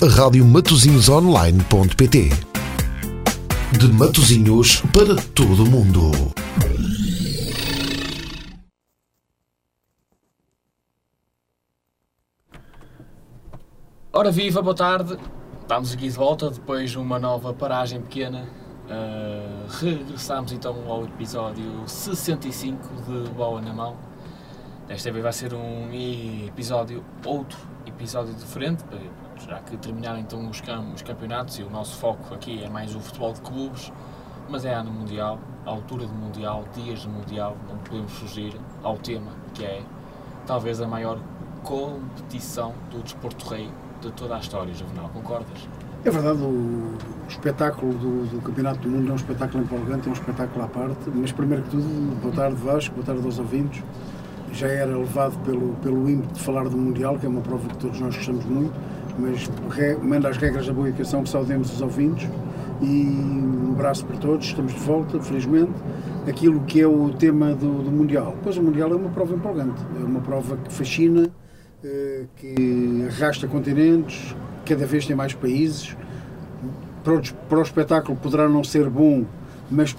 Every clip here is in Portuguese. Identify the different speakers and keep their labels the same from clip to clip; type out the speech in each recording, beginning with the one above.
Speaker 1: Rádio Matosinhosonline.pt. De Matosinhos para todo o mundo.
Speaker 2: Ora viva, boa tarde. Estamos aqui de volta depois de uma nova paragem pequena. Regressamos então ao episódio 65 de Bola na Mão. Desta vez vai ser outro episódio diferente, já que terminaram então os campeonatos e o nosso foco aqui é mais o futebol de clubes, mas é ano mundial, à altura do mundial, dias do mundial, não podemos fugir ao tema que é talvez a maior competição do desporto rei de toda a história, Juvenal, concordas?
Speaker 3: É verdade, o espetáculo do Campeonato do Mundo é um espetáculo empolgante, é um espetáculo à parte, mas primeiro que tudo, boa tarde Vasco, boa tarde aos ouvintes. Já era levado pelo ímpeto de falar do Mundial, que é uma prova que todos nós gostamos muito, mas manda as regras da boa educação que saudemos os ouvintes e um abraço para todos, estamos de volta, felizmente. Aquilo que é o tema do Mundial, pois o Mundial é uma prova empolgante, é uma prova que fascina, que arrasta continentes, cada vez tem mais países. Para o espetáculo poderá não ser bom, mas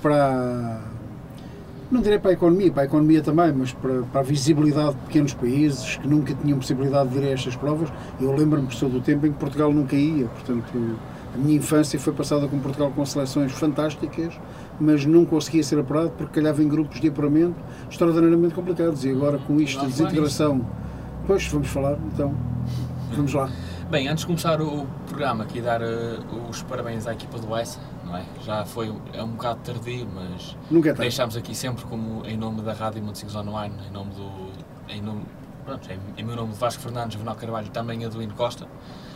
Speaker 3: não direi para a economia também, mas para a visibilidade de pequenos países que nunca tinham possibilidade de ir a estas provas. Eu lembro-me, professor, do tempo em que Portugal nunca ia, portanto a minha infância foi passada com Portugal com seleções fantásticas, mas não conseguia ser apurado porque calhava em grupos de apuramento extraordinariamente complicados, e agora com isto a desintegração, pois vamos falar, então vamos lá.
Speaker 2: Bem, antes de começar o programa, aqui dar os parabéns à equipa do Essa, não é? Já foi um bocado tardio, mas deixámos aqui sempre como em nome da Rádio Matosinhos Online, em meu nome de Vasco Fernandes, Juvenal Carvalho e também Adelino Costa.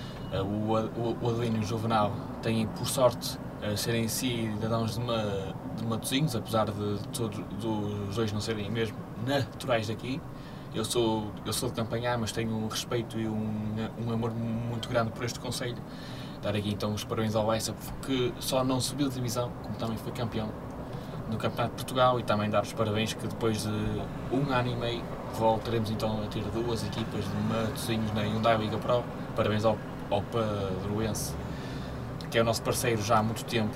Speaker 2: O Adelino e o Juvenal têm, por sorte, serem em si cidadãos de Matosinhos, apesar de todos os dois não serem mesmo naturais daqui. Eu sou de Campanhar, mas tenho um respeito e um amor muito grande por este concelho. Dar aqui então os parabéns ao Essa, porque só não subiu de divisão, como também foi campeão do Campeonato de Portugal, e também dar os parabéns que depois de um ano e meio voltaremos então a ter duas equipas de Matosinhos na Hyundai Liga Pro. Parabéns ao Padroense, que é o nosso parceiro já há muito tempo,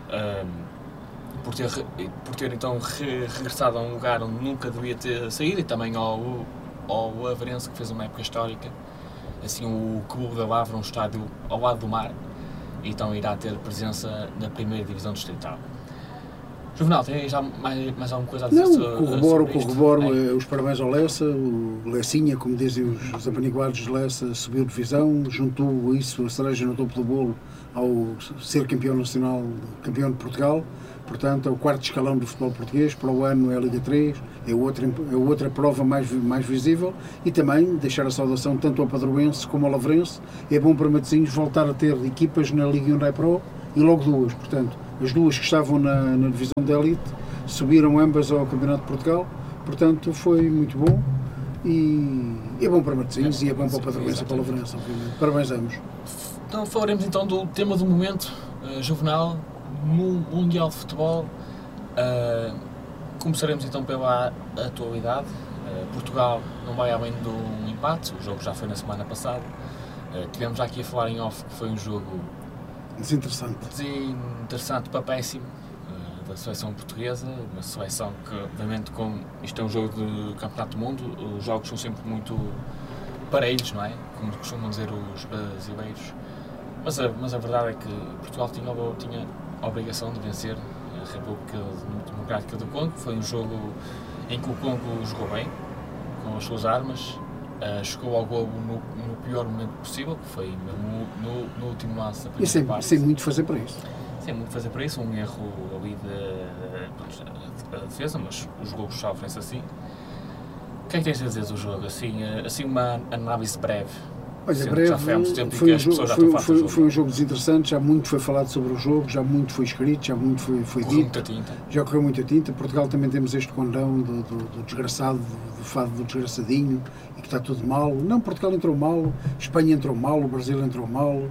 Speaker 2: por ter então regressado a um lugar onde nunca devia ter saído, e também ao Averense, que fez uma época histórica, assim o Clube da Lavra, um estádio ao lado do mar, e então irá ter presença na primeira divisão distrital. Juvenal, tem já mais alguma coisa a dizer sobre isto?
Speaker 3: Corroboro os parabéns ao Lessa, o Lessinha, como dizem os apaniguados de Lessa, subiu divisão, juntou isso, a cereja no topo do bolo, ao ser campeão nacional, campeão de Portugal. Portanto, é o quarto escalão do futebol português, para o ano é a Liga 3, é outra prova mais visível, e também deixar a saudação tanto ao Padroense como ao Lavrense. É bom para Matosinhos voltar a ter equipas na Liga Hyundai Pro, e logo duas, portanto, as duas que estavam na divisão da Elite subiram ambas ao Campeonato de Portugal, portanto foi muito bom, e é bom para Matosinhos, e é bom para o Padroense e para o Lavrense, obviamente. Parabéns a ambos.
Speaker 2: Então falaremos então do tema do momento, Juvenal, no Mundial de Futebol. Começaremos então pela atualidade. Portugal não vai além de um empate, o jogo já foi na semana passada. Tivemos já aqui a falar em off que foi um jogo desinteressante para péssimo da seleção portuguesa, uma seleção que, obviamente, como isto é um jogo de Campeonato do Mundo, os jogos são sempre muito parelhos, não é? Como costumam dizer os brasileiros. Mas a verdade é que Portugal tinha a obrigação de vencer a República Democrática do Congo. Foi um jogo em que o Congo jogou bem, com as suas armas, chegou ao golo no pior momento possível, que foi no último lance da primeira parte.
Speaker 3: Sem muito fazer para isso.
Speaker 2: Sem muito fazer para isso, um erro ali da defesa, mas os golos sofrem-se assim. O que é que tens a dizer do jogo? Assim uma análise breve.
Speaker 3: Olha, breve, foi um jogo desinteressante, já muito foi falado sobre o jogo, já muito foi escrito, já muito foi dito, já correu muita tinta. Portugal também temos este condão do desgraçado, do fado do desgraçadinho, e que está tudo mal. Não, Portugal entrou mal, Espanha entrou mal, o Brasil entrou mal,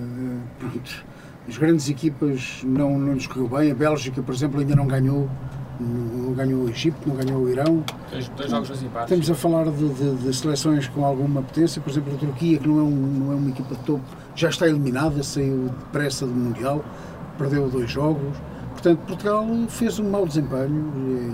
Speaker 3: as grandes equipas não lhes correu bem. A Bélgica, por exemplo, ainda não ganhou não ganhou o Egito, não ganhou o Irão.
Speaker 2: Dois jogos assim partes.
Speaker 3: Estamos a falar de seleções com alguma potência, por exemplo a Turquia, que não é uma equipa de topo, já está eliminada, saiu depressa do Mundial, perdeu 2 jogos. Portanto, Portugal fez um mau desempenho,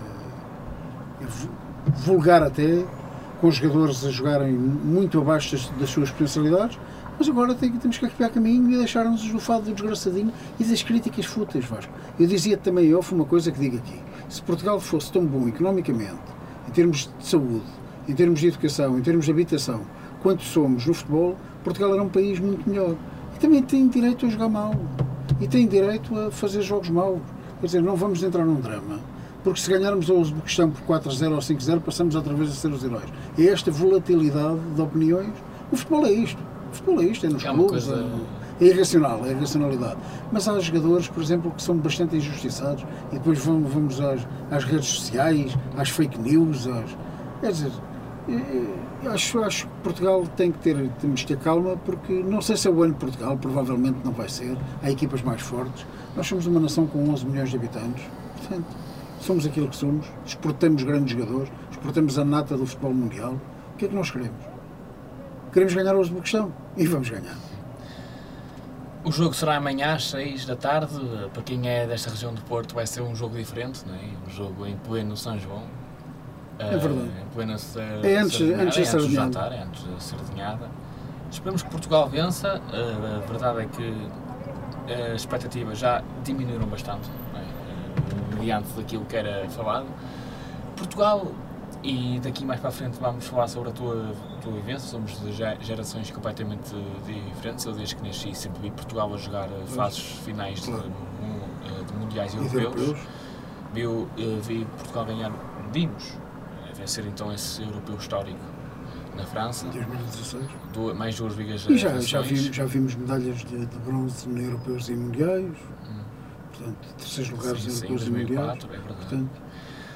Speaker 3: vulgar até, com os jogadores a jogarem muito abaixo das suas potencialidades, mas agora temos que arrepiar caminho e deixar-nos do fado do desgraçadinho e das críticas fúteis, Vasco. Eu dizia também, uma coisa que digo aqui: se Portugal fosse tão bom economicamente, em termos de saúde, em termos de educação, em termos de habitação, quanto somos no futebol, Portugal era um país muito melhor. E também tem direito a jogar mal. E tem direito a fazer jogos maus. Quer dizer, não vamos entrar num drama, porque se ganharmos a Uzbequistão por 4-0 ou 5-0, passamos outra vez a ser os heróis. É esta volatilidade de opiniões. O futebol é isto. O futebol é isto, é nos clubes, é irracional, é a irracionalidade. Mas há jogadores, por exemplo, que são bastante injustiçados e depois vamos às redes sociais, às fake news, quer dizer, acho que Portugal temos de ter calma, porque não sei se é o ano de Portugal, provavelmente não vai ser, há equipas mais fortes. Nós somos uma nação com 11 milhões de habitantes, portanto, somos aquilo que somos, exportamos grandes jogadores, exportamos a nata do futebol mundial. O que é que nós queremos? Queremos ganhar a Uzbequistão e vamos ganhar.
Speaker 2: O jogo será amanhã às 6 da tarde. Para quem é desta região do Porto vai ser um jogo diferente, não é? Um jogo em pleno São João.
Speaker 3: É verdade.
Speaker 2: Em plena
Speaker 3: antes do
Speaker 2: jantar, antes da sardinhada. Esperamos que Portugal vença. A verdade é que as expectativas já diminuíram bastante, não é? Mediante daquilo que era falado. Portugal, e daqui mais para a frente vamos falar sobre a tua vivência, somos de gerações completamente diferentes. Eu desde que nasci sempre vi Portugal a jogar fases finais de mundiais europeus. Vi Portugal ganhar, vencer então esse europeu histórico na França.
Speaker 3: 2016.
Speaker 2: Mais 2 ligas.
Speaker 3: E já vimos medalhas de bronze em europeus e mundiais. Portanto, 3º lugares em europeus e mundiais.
Speaker 2: É verdade. Portanto,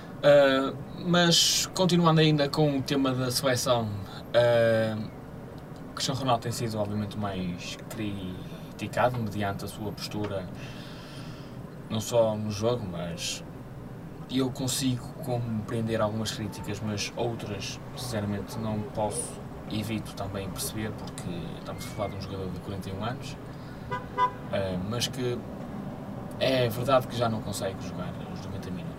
Speaker 2: mas continuando ainda com o tema da seleção, o Cristiano Ronaldo tem sido obviamente mais criticado mediante a sua postura, não só no jogo, mas eu consigo compreender algumas críticas, mas outras sinceramente não posso, evito também perceber, porque estamos a falar de um jogador de 41 anos, mas que é verdade que já não consegue jogar os 90 minutos.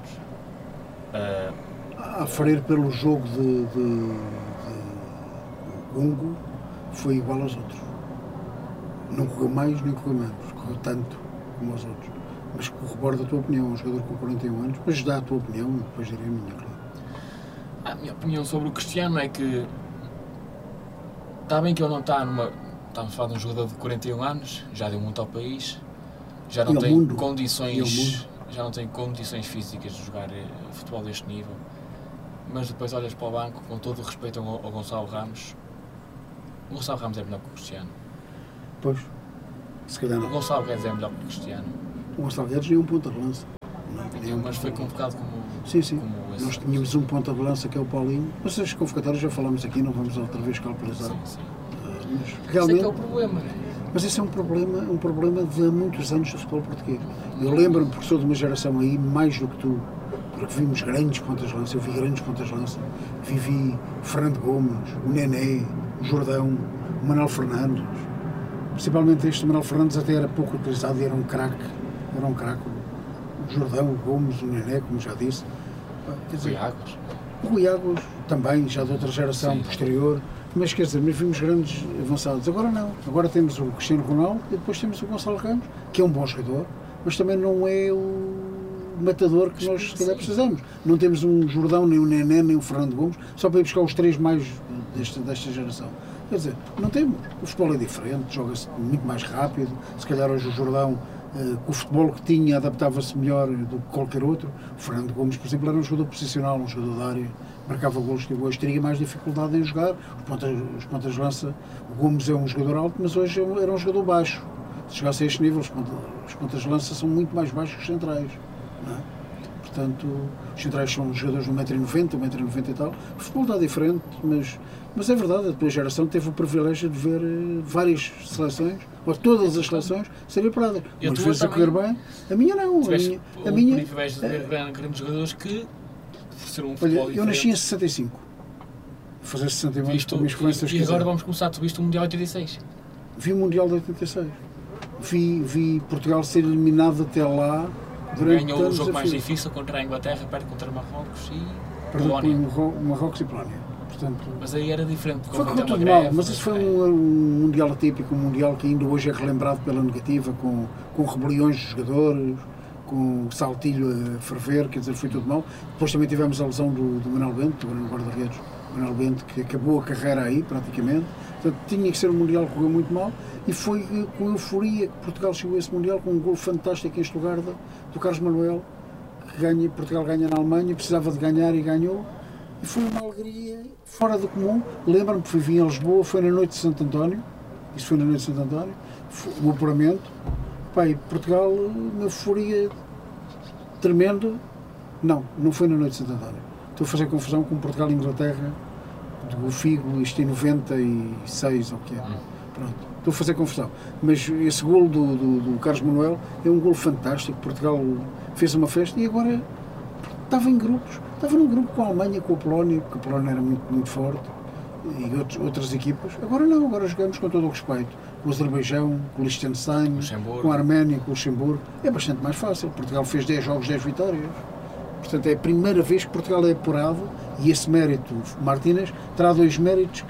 Speaker 3: A ferir pelo jogo de Congo foi igual aos outros. Não correu mais nem correu menos, correu tanto como os outros. Mas corroboro da tua opinião, um jogador com 41 anos, mas dá a tua opinião e depois direi a minha, claro.
Speaker 2: A minha opinião sobre o Cristiano é que está bem que ele não está numa... Estamos a falar de um jogador de 41 anos, já deu muito ao país, já não tem condições... Já não tem condições físicas de jogar futebol deste nível, mas depois olhas para o banco, com todo o respeito ao Gonçalo Ramos. O Gonçalo Ramos é melhor que o Cristiano.
Speaker 3: Pois, se calhar não.
Speaker 2: O Gonçalo Guedes é melhor que o Cristiano.
Speaker 3: O Gonçalo Guedes nem um ponta de lança.
Speaker 2: Mas foi convocado como...
Speaker 3: Sim.
Speaker 2: Como
Speaker 3: nós tínhamos um ponta de lança que é o Paulinho, mas as convocatórias já falámos aqui, não vamos outra vez calculizar.
Speaker 2: Sim.
Speaker 3: Mas realmente...
Speaker 2: Esse é que é o problema, não é?
Speaker 3: Mas esse é um problema de há muitos anos do futebol português. Eu lembro-me, porque sou de uma geração aí, mais do que tu, porque vimos grandes pontas de lança, eu vi grandes pontas de lança, vi Fernando Gomes, o Nené, o Jordão, o Manuel Fernandes. Principalmente este Manuel Fernandes até era pouco utilizado e era um craque. O Jordão, o Gomes, o Nené, como já disse.
Speaker 2: Quer dizer,
Speaker 3: o Rui Águas também, já de outra geração posterior. Mas quer dizer, mas vimos grandes avançados. Agora não. Agora temos o Cristiano Ronaldo e depois temos o Gonçalo Ramos, que é um bom jogador, mas também não é o matador que nós se calhar precisamos. Não temos um Jordão, nem o Nené, nem o Fernando Gomes, só para ir buscar os 3 mais desta geração. Quer dizer, não temos. O futebol é diferente, joga-se muito mais rápido. Se calhar hoje o Jordão, com o futebol que tinha, adaptava-se melhor do que qualquer outro. O Fernando Gomes, por exemplo, era um jogador posicional, um jogador da área, marcava golos, que hoje teria mais dificuldade em jogar. Os pontas de lança, o Gomes é um jogador alto, mas hoje era um jogador baixo. Se chegasse a este nível, os pontas de lança são muito mais baixos que os centrais. Não é? portanto, os centrais são jogadores de 1,90m, 1,90m e tal. O futebol está diferente, mas é verdade, a tua geração teve o privilégio de ver várias seleções, ou todas as seleções, serem paradas. Umas vezes a correr bem, a minha não.
Speaker 2: A minha privilégio de ver grandes jogadores que, por ser um futebol
Speaker 3: eu nasci em 65. Fazer 60 anos com minhas influências.
Speaker 2: E agora vamos começar, tu viste o Mundial de 86?
Speaker 3: Vi o Mundial de 86. Vi Portugal ser eliminado até lá.
Speaker 2: Ganhou o jogo mais difícil contra a Inglaterra, perde contra Marrocos e Polónia.
Speaker 3: Marrocos e Polónia. Portanto,
Speaker 2: mas aí era diferente.
Speaker 3: Foi tudo mal, mas isso foi um Mundial atípico, um Mundial que ainda hoje é relembrado pela negativa, com rebeliões de jogadores, com o saltilho a ferver, quer dizer, foi tudo mal. Depois também tivemos a lesão do Manuel Bento, do guarda-redes, Manuel Bento, que acabou a carreira aí, praticamente. Portanto, tinha que ser um Mundial que correu muito mal, e foi com euforia que Portugal chegou a esse Mundial, com um gol fantástico em este lugar do Carlos Manuel, que Portugal ganha na Alemanha, precisava de ganhar e ganhou. E foi uma alegria fora do comum. Lembro-me que vim a Lisboa, foi na noite de Santo António, isso foi na noite de Santo António, o apuramento. Pai, Portugal, uma euforia tremenda. Não foi na noite de Santo António. Estou a fazer confusão com Portugal e Inglaterra, do Figo, isto em 96, ou o que é. Pronto, estou a fazer confusão. Mas esse golo do Carlos Manuel é um golo fantástico. Portugal fez uma festa e agora estava em grupos. Estava num grupo com a Alemanha, com a Polónia, porque a Polónia era muito, muito forte, e outras equipas. Agora não, agora jogamos com todo o respeito. Com o Azerbaijão, com o Liechtenstein, com a Arménia, com o Luxemburgo. É bastante mais fácil. Portugal fez 10 jogos, 10 vitórias. Portanto, é a primeira vez que Portugal é apurado, e esse mérito, Martínez, terá 2 méritos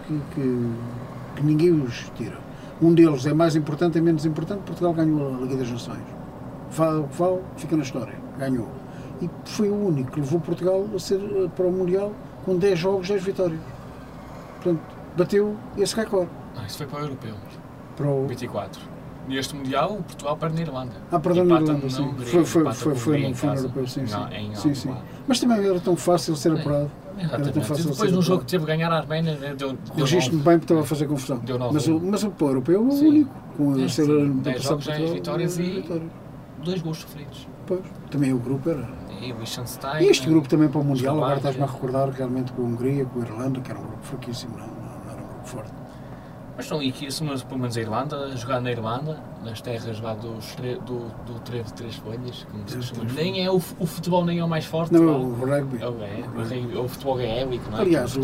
Speaker 3: que ninguém os tira. Um deles é mais importante, é menos importante. Portugal ganhou a Liga das Nações. Vale o que vale, fica na história. Ganhou. E foi o único que levou Portugal a ser para o Mundial com 10 jogos, 10 vitórias. Portanto, bateu esse recorde.
Speaker 2: Isso foi para o Europeu.
Speaker 3: Para o
Speaker 2: 24. Neste Mundial, o Portugal perde na Irlanda.
Speaker 3: Perdeu na Irlanda, sim. Foi no Europeu, sim. Sim. Mas também era tão fácil ser apurado.
Speaker 2: Era tão fácil. Depois no jogo que teve a ganhar a Arménia,
Speaker 3: corrigiste-me bem porque estava a fazer confusão. Mas o Europeu é o único. Com ser
Speaker 2: 10 jogos, 10 vitórias e 2 gols sofridos.
Speaker 3: Pois, também o grupo era.
Speaker 2: E
Speaker 3: este grupo também para o Mundial, agora estás-me a recordar realmente com a Hungria, com a Irlanda, que era um grupo fraquíssimo, não era um grupo forte.
Speaker 2: Mas estão aqui, pelo menos a Irlanda, jogar na Irlanda, nas terras lá do trevo de 3 folhas, como se chama. Nem é o futebol nem é o mais forte.
Speaker 3: Não, o rugby.
Speaker 2: O futebol gaélico, não é?
Speaker 3: Aliás,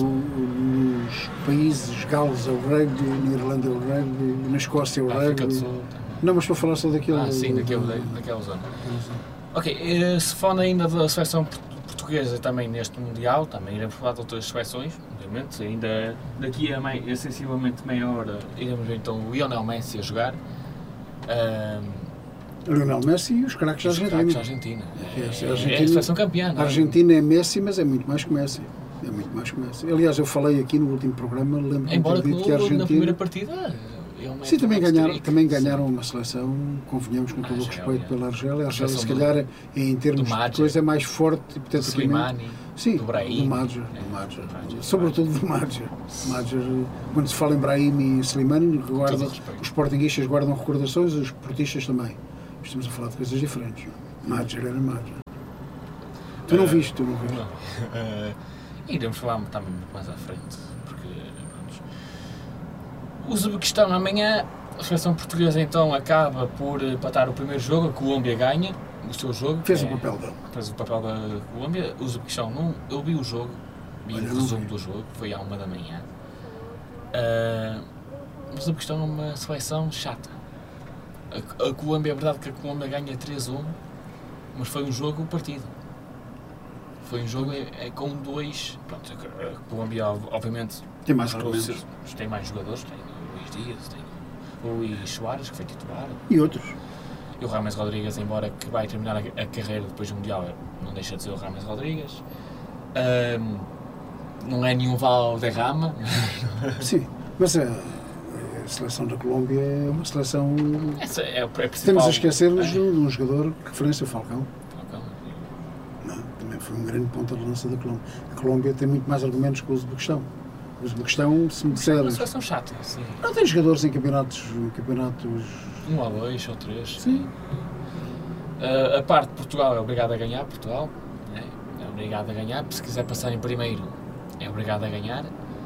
Speaker 3: nos países galos é o rugby, na Irlanda é o rugby, na Escócia é o rugby. Não, mas para falar só daquele...
Speaker 2: sim, daquela zona. Ok, se falando ainda da seleção portuguesa também neste Mundial, também iremos falar de outras seleções, obviamente, ainda daqui a sensivelmente meia hora iremos ver então o Lionel Messi a jogar.
Speaker 3: O Lionel Messi e os craques da
Speaker 2: Argentina. É a seleção campeã.
Speaker 3: A Argentina é Messi, mas é muito mais que Messi. Aliás, eu falei aqui no último programa, lembro-me de ter dito que a Argentina...
Speaker 2: na primeira partida...
Speaker 3: Sim, também ganharam uma seleção, convenhamos com todo o respeito pela Argélia. A Argélia, se calhar, em termos de coisa, é mais forte.
Speaker 2: Do Slimani,
Speaker 3: do Brahim. Do Madjer. Sobretudo do Madjer. Quando se fala em Brahim e Slimani, os sportinguistas guardam recordações, os portistas também. Estamos a falar de coisas diferentes. Madjer era Madjer. Tu não viste.
Speaker 2: Iremos falar também mais à frente, porque... O Uzbequistão amanhã, a seleção portuguesa então acaba por empatar o primeiro jogo, a Colômbia ganha o seu jogo.
Speaker 3: Fez o papel dele.
Speaker 2: Fez o papel da Colômbia. O Uzbequistão não... Eu vi o jogo, vi o resumo do jogo, foi à 1 da manhã. O Uzbequistão é uma seleção chata. A Colômbia, é verdade que a Colômbia ganha 3-1, mas foi um jogo partido. Foi um jogo com 2... Pronto, a Colômbia obviamente
Speaker 3: tem mais argumentos.
Speaker 2: Tem mais jogadores, tem Luís Dias, tem o Luís Soares, que foi titular.
Speaker 3: E outros.
Speaker 2: E o Rames Rodrigues, embora que vai terminar a carreira depois do Mundial, não deixa de ser o Rames Rodrigues. Não é nenhum Valderrama.
Speaker 3: Sim, mas a seleção da Colômbia é uma seleção...
Speaker 2: Essa é a principal...
Speaker 3: Temos a esquecer-nos de um jogador que referência, o Falcão. Também foi um grande ponta de lança da Colômbia. A Colômbia tem muito mais argumentos que o Uzbequistão. O Uzbequistão, se me disseres...
Speaker 2: É uma seleção chata, sim.
Speaker 3: Não tem jogadores em campeonatos...
Speaker 2: 1 ou 2 ou 3.
Speaker 3: Sim.
Speaker 2: A parte de Portugal é obrigada a ganhar, Portugal. obrigado a ganhar, se quiser passar em primeiro é obrigado a ganhar,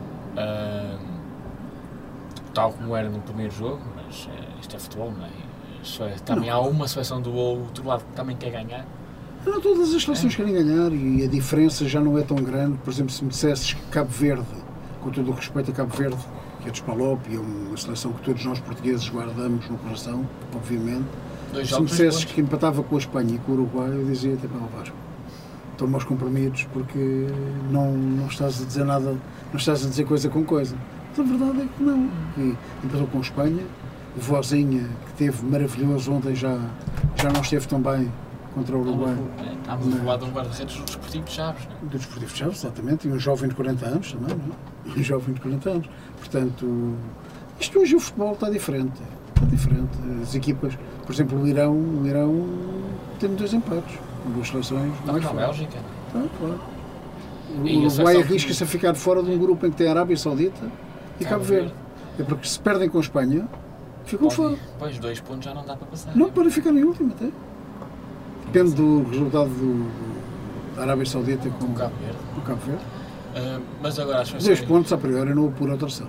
Speaker 2: tal como era no primeiro jogo, mas isto é futebol, não é? Também há uma seleção do outro lado que também quer ganhar.
Speaker 3: Não, todas as seleções querem ganhar e a diferença já não é tão grande. Por exemplo, se me dissesses que Cabo Verde, com todo o respeito a Cabo Verde, que é de Spalop e é uma seleção que todos nós portugueses guardamos no coração, obviamente, se me dissesses que empatava com a Espanha e com o Uruguai, eu dizia até para o Vasco. Estou-me aos comprimidos porque não estás a dizer nada, não estás a dizer coisa com coisa. Mas a verdade é que não. E empatou com a Espanha, o Vozinha, que teve maravilhoso ontem, já não esteve tão bem contra o Uruguai.
Speaker 2: Estávamos a falar de um guarda-redes do Desportivo de Chaves, não é? Do
Speaker 3: Desportivo de Chaves, exatamente, e um jovem de 40 anos também, não é? Um jovem de 40 anos. Portanto, isto hoje o futebol está diferente. Está diferente. As equipas, por exemplo, o Irão tem 2 empates, com 2 seleções.
Speaker 2: Está na Bélgica, não é?
Speaker 3: Claro. O Uruguai arrisca-se a ficar fora de um grupo em que tem a Arábia Saudita e Cabo Verde. É porque se perdem com a Espanha, ficam fora.
Speaker 2: Pois, 2 pontos já não dá para passar.
Speaker 3: Não, para ficar em último até. Depende do resultado da Arábia Saudita com o Cabo Verde.
Speaker 2: Mas agora as
Speaker 3: 2 pontos a priori não apura o terceiro.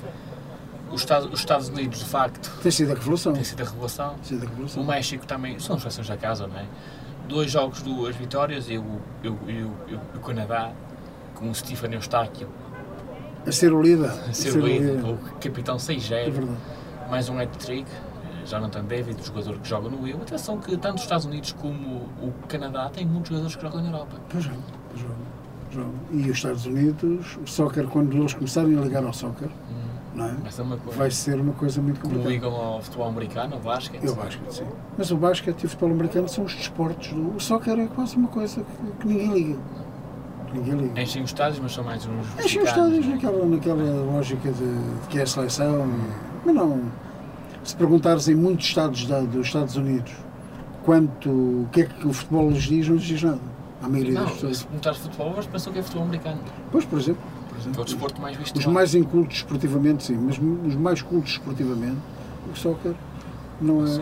Speaker 2: Os Estados Unidos, de facto,
Speaker 3: tem sido a revelação.
Speaker 2: O México também, são seleções da casa, não é? 2 jogos, 2 vitórias, e o Canadá, com o Stephen Eustáquio
Speaker 3: a ser o líder,
Speaker 2: o capitão 6-0, é mais um hat-trick. Jonathan David, o jogador que joga no Will. Atenção que tanto os Estados Unidos como o Canadá têm muitos jogadores que jogam na Europa.
Speaker 3: Pois jogam. E os Estados Unidos, o soccer, quando eles começarem a ligar ao soccer, não é? Vai ser uma coisa muito complicada.
Speaker 2: Como ligam ao futebol americano, ao basquete.
Speaker 3: O basquete, sim. Mas o basquete e o futebol americano são os desportos. O soccer é quase uma coisa que ninguém liga.
Speaker 2: Enchem os estádios, mas são mais uns...
Speaker 3: Enchem os estádios naquela lógica de que é a seleção. Mas não... Se perguntares em muitos estados dos Estados Unidos o que é que o futebol lhes diz, não lhes diz nada. A maioria das pessoas.
Speaker 2: Se perguntares futebol, vais pensar que é futebol americano.
Speaker 3: Pois, por exemplo.
Speaker 2: Que é o desporto mais visto.
Speaker 3: Os mais incultos esportivamente, sim, mas os mais cultos esportivamente, o soccer não é.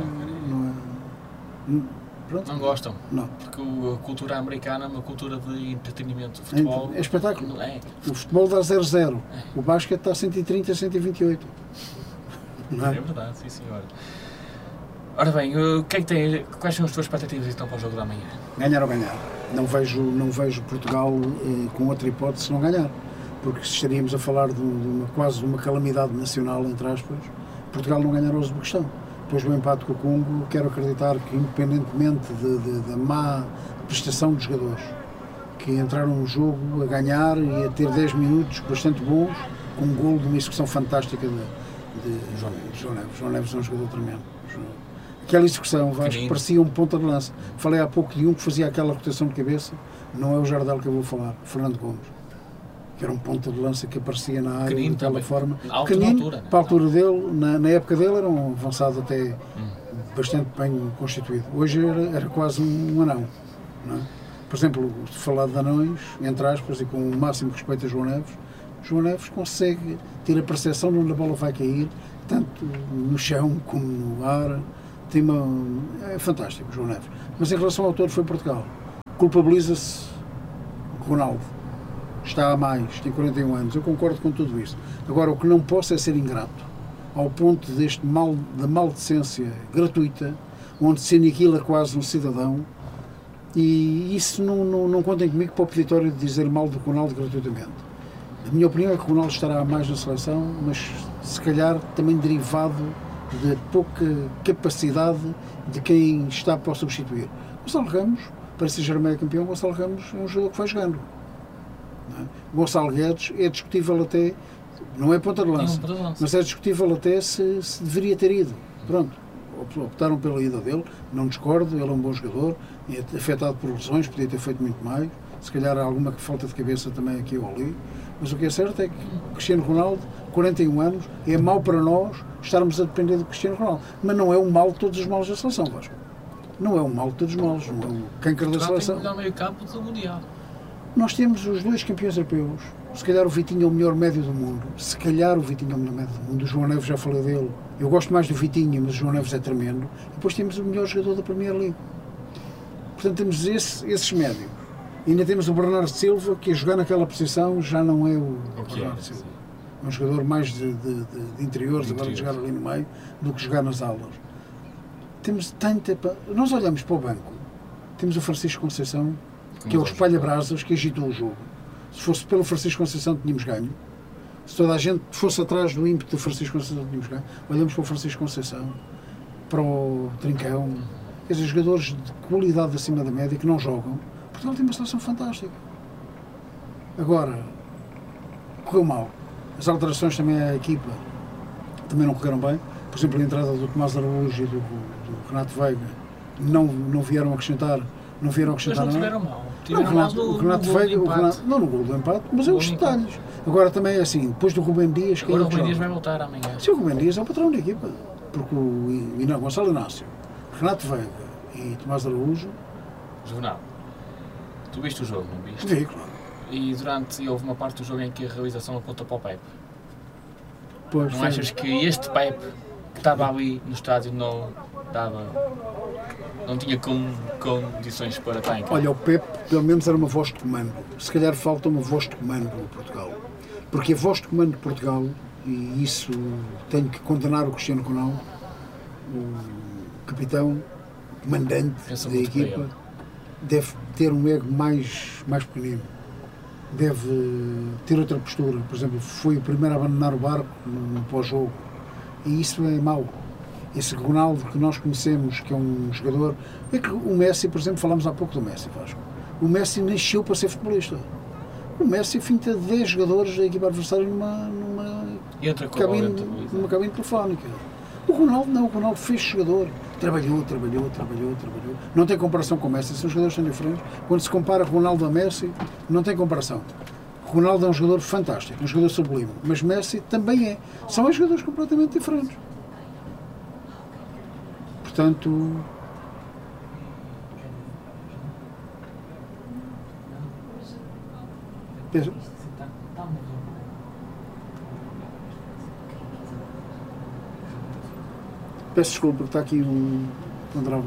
Speaker 3: Pronto.
Speaker 2: Não gostam?
Speaker 3: Não.
Speaker 2: Porque a cultura americana é uma cultura de entretenimento. O futebol
Speaker 3: é espetáculo. O futebol dá 0-0. O basquete está a 130, 128.
Speaker 2: Não é verdade, sim senhor. Ora bem, quais são as tuas expectativas então para o jogo da manhã?
Speaker 3: Ganhar ou ganhar. Não vejo Portugal com outra hipótese se não ganhar. Porque estaríamos a falar de quase uma calamidade nacional, entre aspas. Portugal não ganhar o Uzbequistão. Depois do empate com o Congo, quero acreditar que, independentemente da má prestação dos jogadores, que entraram no jogo a ganhar e a ter 10 minutos bastante bons, com um golo de uma execução fantástica de João Neves. João Neves é um jogador tremendo. Aquela execução, parecia um ponta de lança. Falei há pouco de um que fazia aquela rotação de cabeça, não é o Jardel que eu vou falar, Fernando Gomes, que era um ponta de lança que aparecia na área daquela forma. Pequenino, para a altura dele, na época dele, era um avançado até bastante bem constituído. Hoje era quase um anão. Não é? Por exemplo, falar de anões, entre aspas, e com o máximo respeito a João Neves consegue ter a percepção de onde a bola vai cair, tanto no chão como no ar. É fantástico, João Neves. Mas em relação ao todo, foi Portugal. Culpabiliza-se Ronaldo. Está a mais, tem 41 anos. Eu concordo com tudo isso. Agora, o que não posso é ser ingrato, ao ponto da maldecência gratuita, onde se aniquila quase um cidadão, e isso não contem comigo para o peditório de dizer mal do Ronaldo gratuitamente. A minha opinião é que o Ronaldo estará a mais na seleção, mas se calhar também derivado de pouca capacidade de quem está para o substituir. Gonçalo Ramos, para ser Saint-Germain campeão, Gonçalo Ramos é um jogador que vai jogando. Não é? Gonçalo Guedes é discutível até, não é ponta de lança, mas é discutível até se deveria ter ido. Pronto, optaram pela ida dele, não discordo, ele é um bom jogador, é afetado por lesões, podia ter feito muito mais, se calhar há alguma falta de cabeça também aqui ou ali, mas o que é certo é que Cristiano Ronaldo, 41 anos, é mau para nós estarmos a depender do Cristiano Ronaldo, mas não é o mal de todos os males da seleção, Vasco. Não é o mal de todos os males, não é o câncer da seleção.
Speaker 2: Tem o melhor meio campo do Mundial.
Speaker 3: Nós temos os 2 campeões europeus, se calhar o Vitinho é o melhor médio do mundo, o João Neves já falei dele, eu gosto mais do Vitinho, mas o João Neves é tremendo, e depois temos o melhor jogador da Premier League. Portanto, temos esses médios. E ainda temos o Bernardo Silva, que a jogar naquela posição já não é o Bernardo Silva. É um jogador mais de interiores, agora de jogar ali no meio, do que jogar nas aulas. Temos tanta... Nós olhamos para o banco, temos o Francisco Conceição, que é o espalha-brasas, que agitou o jogo. Se fosse pelo Francisco Conceição, tínhamos ganho. Se toda a gente fosse atrás do ímpeto do Francisco Conceição, tínhamos ganho. Olhamos para o Francisco Conceição, para o Trincão, quer dizer, jogadores de qualidade acima da média que não jogam. Portugal tem uma seleção fantástica. Agora, correu mal. As alterações também à equipa também não correram bem. Por exemplo, a entrada do Tomás Araújo e do Renato Veiga não vieram acrescentar. Não vieram acrescentar
Speaker 2: nada. Mas não tiveram mal.
Speaker 3: O Renato Veiga, não no gol do empate, mas é os detalhes. Agora também é assim, depois do Rubem Dias...
Speaker 2: Agora o Rubem Dias vai voltar amanhã.
Speaker 3: Sim, o Rubem Dias é o patrão da equipa. Porque o Gonçalo Inácio, Renato Veiga e Tomás Araújo...
Speaker 2: Juvenal, tu viste o jogo, não viste?
Speaker 3: Vi, claro.
Speaker 2: E houve uma parte do jogo em que a realização aponta para o Pepe.
Speaker 3: Pois,
Speaker 2: não achas que este Pepe, que estava ali no estádio, não tinha condições para estar em campo?
Speaker 3: Olha, o Pepe pelo menos era uma voz de comando. Se calhar falta uma voz de comando no Portugal. Porque a voz de comando de Portugal, e isso tenho que condenar o Cristiano Ronaldo, o capitão, comandante da equipa, deve ter um ego mais pequenino. Deve ter outra postura. Por exemplo, foi o primeiro a abandonar o barco no pós-jogo. E isso é mau. Esse Ronaldo que nós conhecemos, que é um jogador... É que o Messi, por exemplo, falámos há pouco do Messi, Vasco. O Messi nasceu para ser futebolista. O Messi finta 10 jogadores da equipa adversária numa cabine telefónica. O Ronaldo não, o Ronaldo fez jogador. Trabalhou. Não tem comparação com o Messi, são jogadores tão diferentes. Quando se compara Ronaldo a Messi, não tem comparação. Ronaldo é um jogador fantástico, um jogador sublime, mas Messi também é. São jogadores completamente diferentes. Portanto... Peço desculpa, porque está aqui um drama.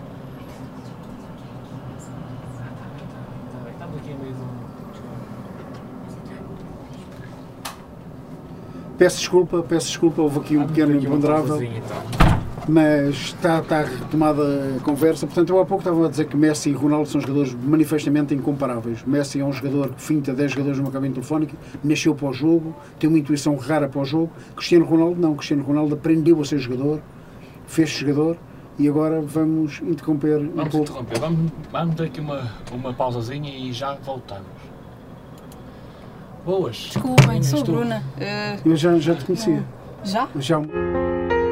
Speaker 3: Peço desculpa, houve aqui um pequeno imponderável, mas está retomada a conversa. Portanto, eu há pouco estava a dizer que Messi e Ronaldo são jogadores manifestamente incomparáveis. Messi é um jogador que finta 10 jogadores numa cabine telefónica, nasceu para o jogo, tem uma intuição rara para o jogo. Cristiano Ronaldo não, Cristiano Ronaldo aprendeu a ser jogador, fez jogador, e agora vamos interromper um pouco.
Speaker 2: Vamos dar aqui uma pausazinha e já voltamos. Boas.
Speaker 4: Desculpem, sou a Bruna.
Speaker 3: Eu já te conhecia.
Speaker 4: Já?
Speaker 3: Já.